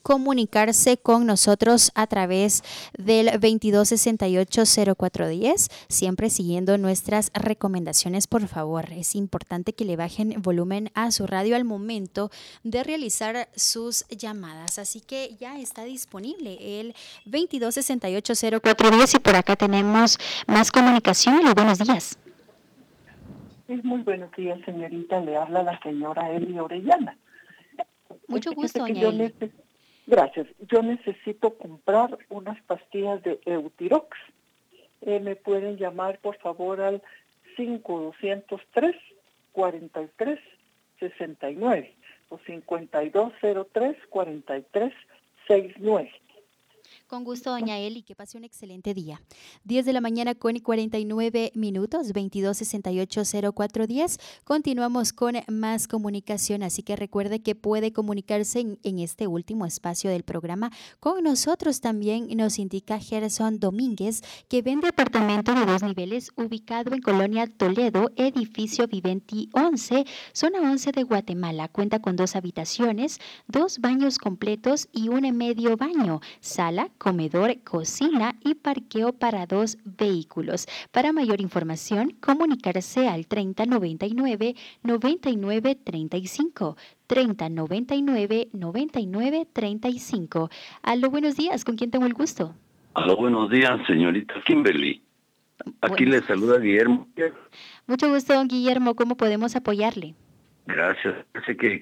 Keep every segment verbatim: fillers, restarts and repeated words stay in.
comunicarse con nosotros a través del veintidós sesenta y ocho cero cuatro diez, siempre siguiendo nuestras recomendaciones, por favor. Es importante que le bajen volumen a su radio al momento de realizar sus llamadas. Así que ya está disponible el veintidós sesenta y ocho cero cuatro diez y por acá tenemos más comunicación. Hola, buenos días. Sí, muy buenos días, señorita. Le habla la señora Eli Orellana. Mucho Pues, gusto, que doña yo Eli. neces- Gracias. Yo necesito comprar unas pastillas de Eutirox. Eh, ¿Me pueden llamar, por favor, al cinco dos cero tres, cuatro tres seis nueve o cinco dos cero tres, cuatro tres seis nueve? Con gusto, doña Eli, que pase un excelente día. diez de la mañana con cuarenta y nueve minutos, veintidós sesenta y ocho cero cuatro diez. Continuamos con más comunicación, así que recuerde que puede comunicarse en, en este último espacio del programa con nosotros. También nos indica Gerson Domínguez, que vende apartamento de dos niveles ubicado en Colonia Toledo, edificio Viventi once, zona once de Guatemala. Cuenta con dos habitaciones, dos baños completos y un medio baño, sala, comedor, cocina y parqueo para dos vehículos. Para mayor información, comunicarse al treinta noventa y nueve, noventa y nueve treinta y cinco. treinta noventa y nueve, noventa y nueve treinta y cinco. Aló, buenos días, ¿con quién tengo el gusto? Aló, buenos días, señorita Kimberly. Aquí Buenos le días. saluda Guillermo. Mucho gusto, don Guillermo. ¿Cómo podemos apoyarle? Gracias. Parece que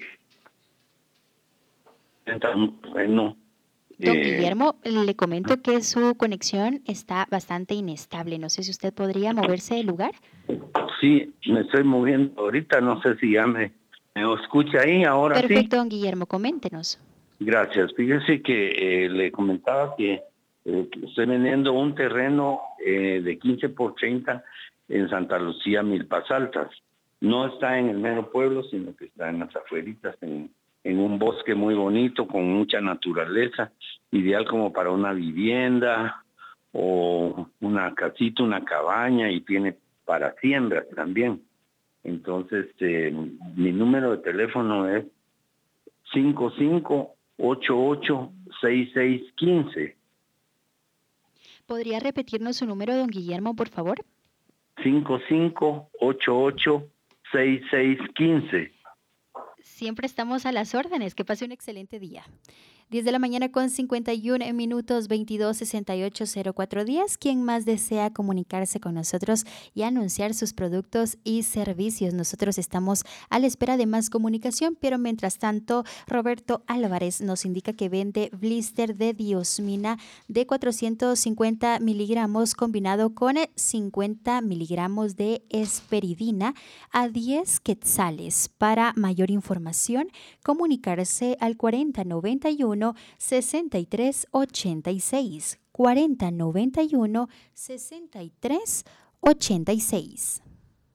está muy bueno. Don Eh, Guillermo, le comento que su conexión está bastante inestable. No sé si usted podría moverse del lugar. sí, me estoy moviendo ahorita. No sé si ya me, me escucha ahí. Ahora sí. Perfecto, don Guillermo, coméntenos. Gracias. Fíjese que eh, le comentaba que, eh, que estoy vendiendo un terreno eh, de quince por treinta en Santa Lucía, Milpas Altas. No está en el mero pueblo, sino que está en las afueritas, en, en un bosque muy bonito, con mucha naturaleza, ideal como para una vivienda o una casita, una cabaña, y tiene para siembras también. Entonces, eh, mi número de teléfono es cinco cinco ocho ocho seis seis uno cinco. ¿Podría repetirnos su número, don Guillermo, por favor? cinco cinco ocho ocho seis seis uno cinco. Siempre estamos a las órdenes. Que pase un excelente día. diez de la mañana con cincuenta y uno minutos, veintidós sesenta y ocho cero cuatro diez. ¿Quién más desea comunicarse con nosotros y anunciar sus productos y servicios? Nosotros estamos a la espera de más comunicación, pero mientras tanto, Roberto Álvarez nos indica que vende blister de diosmina de cuatrocientos cincuenta miligramos combinado con cincuenta miligramos de esperidina a diez quetzales. Para mayor información, comunicarse al cuarenta noventa y uno sesenta y tres ochenta y seis. cuarenta noventa y uno sesenta y tres ochenta y seis.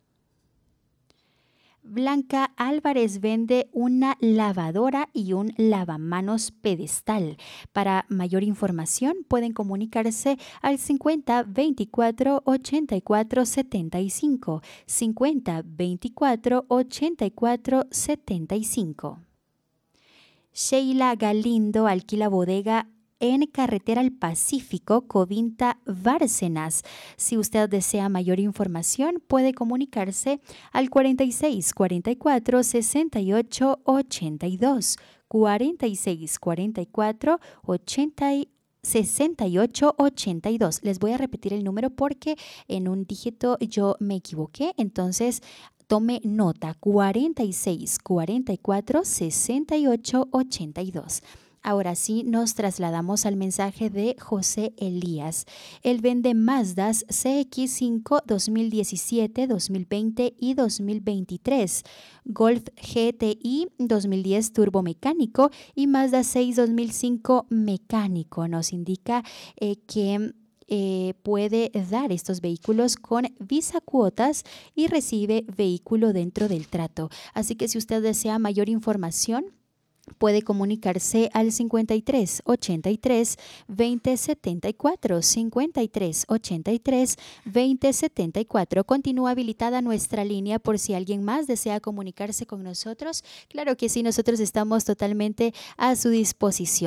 Blanca Álvarez vende una lavadora y un lavamanos pedestal. Para mayor información pueden comunicarse al cincuenta veinticuatro ochenta y cuatro setenta y cinco. cincuenta veinticuatro ochenta y cuatro setenta y cinco. Sheila Galindo alquila bodega en Carretera al Pacífico, Covinta, Bárcenas. Si usted desea mayor información, puede comunicarse al cuarenta y seis cuarenta y cuatro sesenta y ocho ochenta y dos. cuarenta y seis cuarenta y cuatro ochenta y sesenta y ocho ochenta y dos. Les voy a repetir el número porque en un dígito yo me equivoqué, entonces tome nota: cuarenta y seis cuarenta y cuatro sesenta y ocho ochenta y dos. Ahora sí nos trasladamos al mensaje de José Elías. Él vende Mazdas C X cinco dos mil diecisiete, dos mil veinte y dos mil veintitrés, Golf G T I dos mil diez turbo mecánico y Mazda seis dos mil cinco mecánico. Nos indica eh, que Eh, puede dar estos vehículos con Visa Cuotas y recibe vehículo dentro del trato. Así que si usted desea mayor información, puede comunicarse al cincuenta y tres ochenta y tres veinte setenta y cuatro. cincuenta y tres ochenta y tres veinte setenta y cuatro. Continúa habilitada nuestra línea por si alguien más desea comunicarse con nosotros. Claro que sí, nosotros estamos totalmente a su disposición.